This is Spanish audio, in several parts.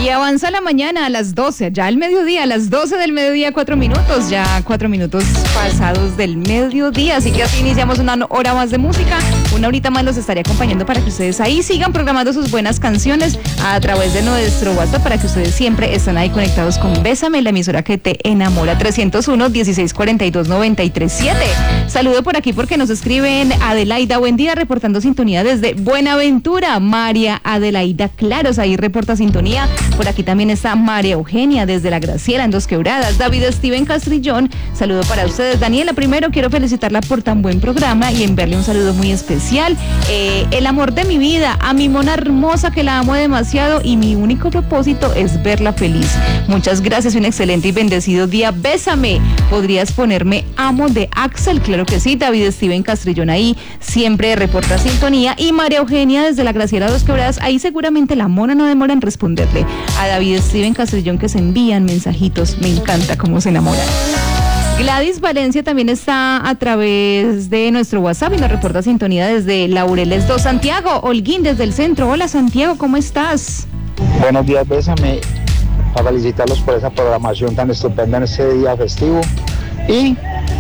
Y avanza la mañana a las 12, ya el mediodía, a las 12 del mediodía, 4 minutos, ya 4 minutos pasados del mediodía, así que así iniciamos una hora más de música, una horita más los estaré acompañando para que ustedes ahí sigan programando sus buenas canciones a través de nuestro WhatsApp, para que ustedes siempre estén ahí conectados con Bésame, la emisora que te enamora, 301-1642-937. Saludo por aquí porque nos escriben Adelaida, buen día, reportando sintonía desde Buenaventura. María Adelaida Claros, ahí reporta sintonía. Por aquí también está María Eugenia desde La Graciela en Dos Quebradas. David Steven Castrillón, saludo para ustedes. Daniela, primero quiero felicitarla por tan buen programa y enviarle un saludo muy especial. El amor de mi vida, a mi mona hermosa que la amo demasiado y mi único propósito es verla feliz. Muchas gracias, un excelente y bendecido día. Bésame. ¿Podrías ponerme Amo de Axel? Claro que sí, David Steven Castrillón ahí siempre reporta sintonía. Y María Eugenia desde La Graciela Dos Quebradas, ahí seguramente la mona no demora en responderle a David Steven Castrillón, que se envían mensajitos. Me encanta cómo se enamoran. Gladys Valencia también está a través de nuestro WhatsApp y nos reporta sintonía desde Laureles 2. Santiago Holguín desde el centro. Hola Santiago, ¿cómo estás? Buenos días, Bésame, para felicitarlos por esa programación tan estupenda en este día festivo. Y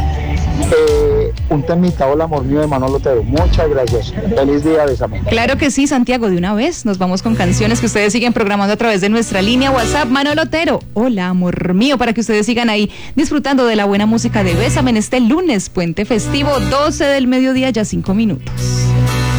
un temita, Hola amor mío, de Manolo Otero. Muchas gracias. Feliz día, Bésame. Claro que sí, Santiago, de una vez nos vamos con canciones que ustedes siguen programando a través de nuestra línea WhatsApp. Manolo Otero, Hola amor mío, para que ustedes sigan ahí disfrutando de la buena música de Bésame en este lunes, puente festivo, 12 del mediodía, ya 5 minutos.